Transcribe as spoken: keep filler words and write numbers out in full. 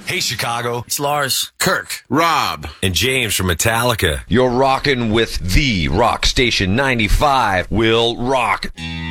Hey, Chicago. It's Lars. Kirk. Rob. And James from Metallica. You're rocking with the Rock Station ninety-five. Will rock.